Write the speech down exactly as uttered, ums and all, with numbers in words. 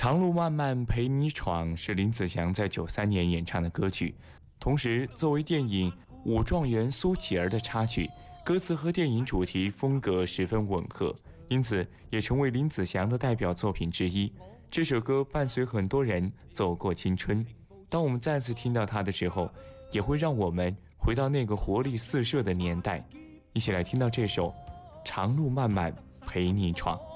长路漫漫陪你闯是林子祥在九三年演唱的歌曲，同时作为电影《武状元苏乞儿》的插曲，歌词和电影主题风格十分吻合，因此也成为林子祥的代表作品之一。这首歌伴随很多人走过青春，当我们再次听到它的时候，也会让我们回到那个活力四射的年代。一起来听到这首《长路漫漫陪你闯》。